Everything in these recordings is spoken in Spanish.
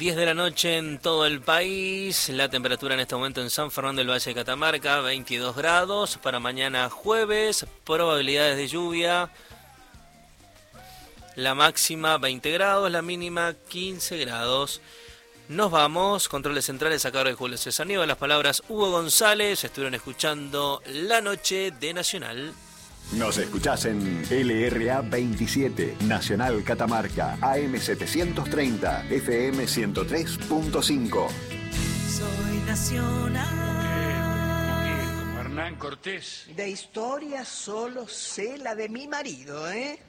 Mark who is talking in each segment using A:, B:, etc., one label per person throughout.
A: 10 de la noche en todo el país. La temperatura en este momento en San Fernando del Valle de Catamarca, 22 grados. Para mañana jueves, probabilidades de lluvia. La máxima 20 grados, la mínima 15 grados. Nos vamos, controles centrales a cargo de Julio César Nieva. Las palabras Hugo González. Estuvieron escuchando La Noche de Nacional.
B: Nos escuchás en LRA 27, Nacional Catamarca, AM 730, FM 103.5.
C: Soy nacional.
D: Como Hernán Cortés.
E: De historia solo sé la de mi marido, ¿eh?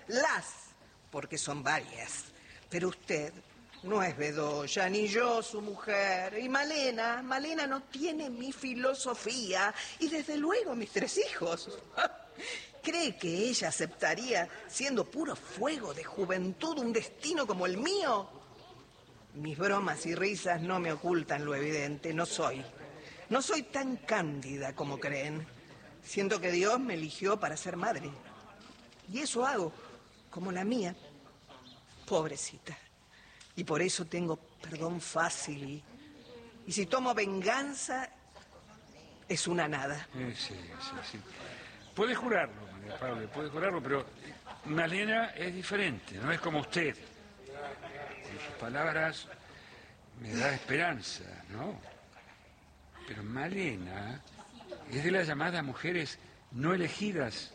E: Porque son varias. Pero usted no es Bedoya, ni yo su mujer. Y Malena no tiene mi filosofía y desde luego mis 3 hijos. ¿Cree que ella aceptaría, siendo puro fuego de juventud, un destino como el mío? Mis bromas y risas no me ocultan lo evidente. No soy tan cándida como creen. Siento que Dios me eligió para ser madre. Y eso hago, como la mía, pobrecita. Y por eso tengo perdón fácil. Y si tomo venganza, es una nada.
D: Sí. Puede jurarlo, María Paula, puede jurarlo, pero Malena es diferente, no es como usted. Con sus palabras me da esperanza, ¿no? Pero Malena es de las llamadas mujeres no elegidas.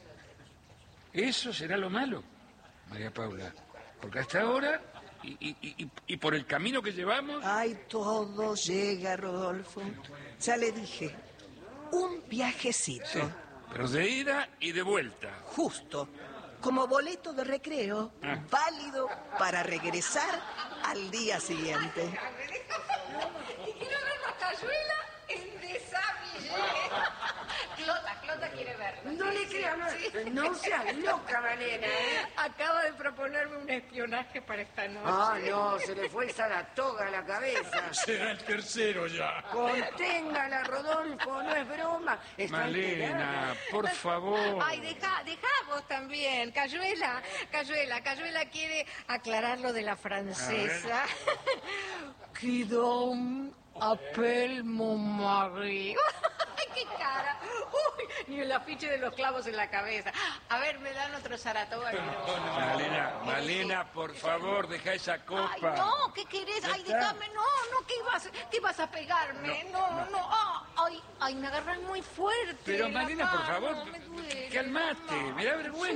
D: Eso será lo malo, María Paula, porque hasta ahora, y por el camino que llevamos...
E: Ay, todo llega, Rodolfo. Ya le dije, un viajecito.
D: Sí. Pero de ida y de vuelta.
E: Justo, como boleto de recreo, válido para regresar al día siguiente.
F: Y quiero ver la Cayuela en Desavillé. Clota quiere verla.
G: No le crea nada. No seas loca, Malena, ¿eh?
F: Acaba de proponerme un espionaje para esta noche.
G: Ah, no, se le fue el Saratoga a la cabeza.
D: Será el tercero ya.
G: Conténgala, Rodolfo, no es broma. Está
D: Malena,
G: alterada.
D: por favor.
F: Ay, dejá vos también. Cayuela quiere aclarar lo de la francesa. Qui donc appelle mon mari. ¡Ay, qué cara! ¡Uy! Ni el afiche de los clavos en la cabeza. A ver, me dan otro Saratoga.
D: Malena, por favor, deja esa copa.
F: Ay, no, ¿qué querés? Ay, déjame, no, ¿qué ibas a pegarme? No. Ay, me agarras muy fuerte.
D: Pero Malena, por favor,
F: me duele.
D: calmate, me da vergüenza.